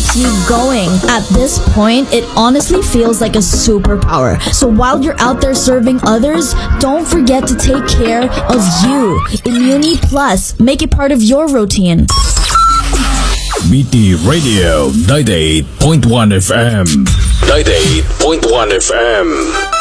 fatigue going. At this point, it honestly feels like a superpower. So while you're out there serving others, don't forget to take care of you. Immuni Plus, make it part of your routine. BT Radio 98.1 FM. 98.1 FM.